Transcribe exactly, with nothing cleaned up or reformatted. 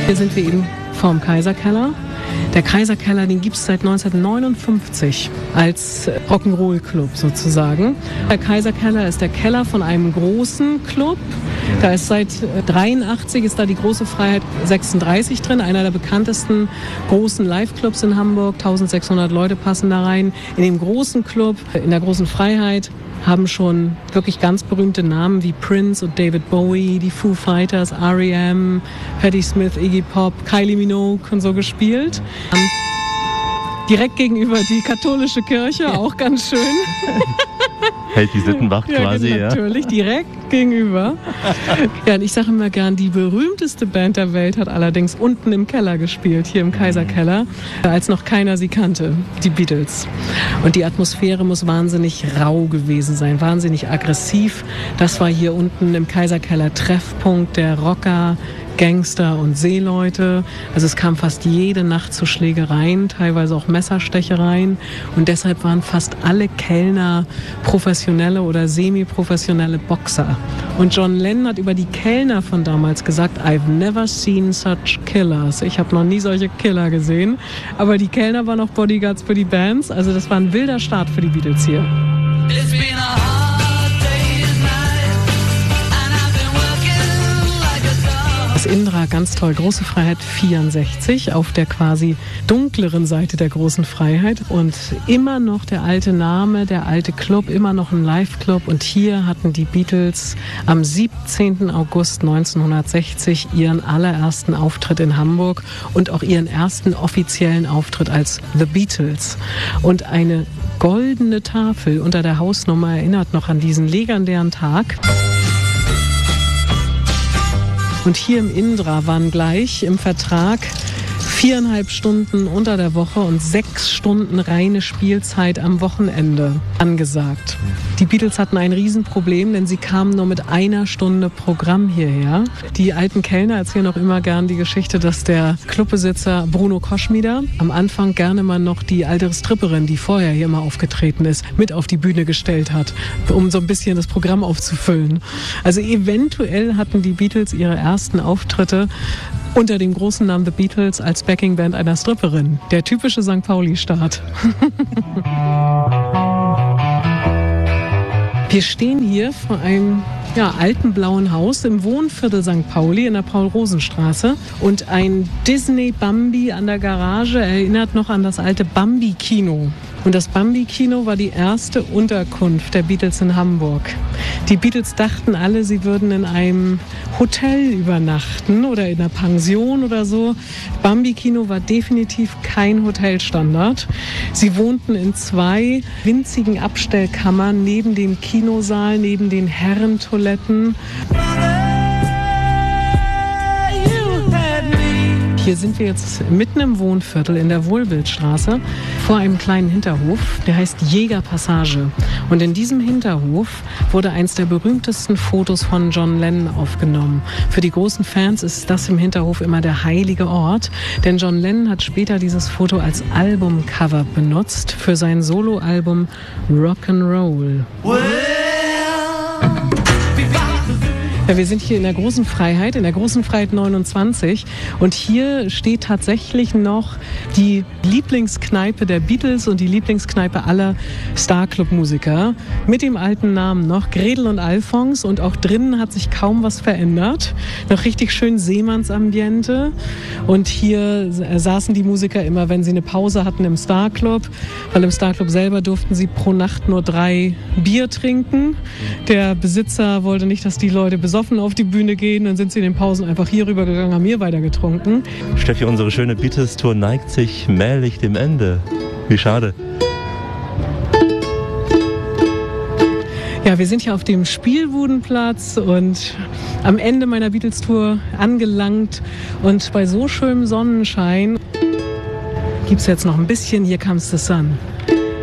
Hier sind wir eben vorm Kaiserkeller. Der Kaiserkeller, den gibt es seit neunzehnhundertneunundfünfzig als Rock'n'Roll-Club sozusagen. Der Kaiserkeller ist der Keller von einem großen Club. Da ist seit dreiundachtzig ist da die Große Freiheit sechsunddreißig drin, einer der bekanntesten großen Live-Clubs in Hamburg. eintausendsechshundert Leute passen da rein. In dem großen Club, in der Großen Freiheit, haben schon wirklich ganz berühmte Namen wie Prince und David Bowie, die Foo Fighters, R E M, Patti Smith, Iggy Pop, Kylie Minogue und so gespielt. Direkt gegenüber die katholische Kirche, auch ganz schön. Hält die Sittenwacht ja, quasi, ja? Natürlich, direkt gegenüber. Ja, und ich sage immer gern, die berühmteste Band der Welt hat allerdings unten im Keller gespielt, hier im Kaiserkeller, als noch keiner sie kannte, die Beatles. Und die Atmosphäre muss wahnsinnig rau gewesen sein, wahnsinnig aggressiv. Das war hier unten im Kaiserkeller Treffpunkt der Rocker, Gangster und Seeleute. Also es kam fast jede Nacht zu Schlägereien, teilweise auch Messerstechereien. Und deshalb waren fast alle Kellner professionelle oder semi-professionelle Boxer. Und John Lennon hat über die Kellner von damals gesagt, I've never seen such killers. Ich habe noch nie solche Killer gesehen. Aber die Kellner waren auch Bodyguards für die Bands. Also das war ein wilder Start für die Beatles hier. Das Indra, ganz toll, Große Freiheit vierundsechzig, auf der quasi dunkleren Seite der Großen Freiheit. Und immer noch der alte Name, der alte Club, immer noch ein Live-Club. Und hier hatten die Beatles am siebzehnten August neunzehnhundertsechzig ihren allerersten Auftritt in Hamburg und auch ihren ersten offiziellen Auftritt als The Beatles. Und eine goldene Tafel unter der Hausnummer erinnert noch an diesen legendären Tag. Und hier im Indra waren gleich im Vertrag viereinhalb Stunden unter der Woche und sechs Stunden reine Spielzeit am Wochenende angesagt. Die Beatles hatten ein Riesenproblem, denn sie kamen nur mit einer Stunde Programm hierher. Die alten Kellner erzählen auch immer gern die Geschichte, dass der Clubbesitzer Bruno Koschmider am Anfang gerne mal noch die alte Stripperin, die vorher hier mal aufgetreten ist, mit auf die Bühne gestellt hat, um so ein bisschen das Programm aufzufüllen. Also eventuell hatten die Beatles ihre ersten Auftritte unter dem großen Namen The Beatles als Backingband einer Stripperin. Der typische Sankt Pauli-Start. Wir stehen hier vor einem ja, alten blauen Haus im Wohnviertel Sankt Pauli in der Paul-Rosen-Straße. Und ein Disney-Bambi an der Garage erinnert noch an das alte Bambi-Kino. Und das Bambi-Kino war die erste Unterkunft der Beatles in Hamburg. Die Beatles dachten alle, sie würden in einem Hotel übernachten oder in einer Pension oder so. Bambi-Kino war definitiv kein Hotelstandard. Sie wohnten in zwei winzigen Abstellkammern neben dem Kinosaal, neben den Herrentoiletten. Hier sind wir jetzt mitten im Wohnviertel in der Wohlbildstraße vor einem kleinen Hinterhof, der heißt Jägerpassage. Und in diesem Hinterhof wurde eins der berühmtesten Fotos von John Lennon aufgenommen. Für die großen Fans ist das im Hinterhof immer der heilige Ort, denn John Lennon hat später dieses Foto als Albumcover benutzt für sein Soloalbum Rock'n'Roll. Ja, wir sind hier in der Großen Freiheit, in der Großen Freiheit neunundzwanzig und hier steht tatsächlich noch die Lieblingskneipe der Beatles und die Lieblingskneipe aller Star-Club-Musiker mit dem alten Namen noch, Gretel und Alfons, und auch drinnen hat sich kaum was verändert. Noch richtig schön Seemannsambiente und hier saßen die Musiker immer, wenn sie eine Pause hatten im Star-Club, weil im Star-Club selber durften sie pro Nacht nur drei Bier trinken. Der Besitzer wollte nicht, dass die Leute besoffen auf die Bühne gehen, dann sind sie in den Pausen einfach hier rüber gegangen, haben hier weiter getrunken. Steffi, unsere schöne Beatles-Tour neigt sich mählich dem Ende. Wie schade. Ja, wir sind hier auf dem Spielbudenplatz und am Ende meiner Beatles-Tour angelangt und bei so schönem Sonnenschein gibt es jetzt noch ein bisschen Here Comes the Sun.